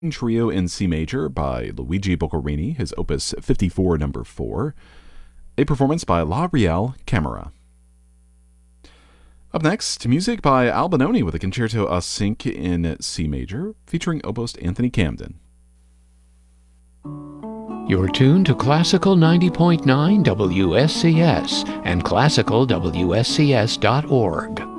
Trio in C major by Luigi Boccherini, his opus 54, number 4, a performance by La Real Camera. Up next, music by Albinoni with a Concerto a Cinque in C major, featuring oboist Anthony Camden. You're tuned to Classical 90.9 WSCS and classicalwscs.org.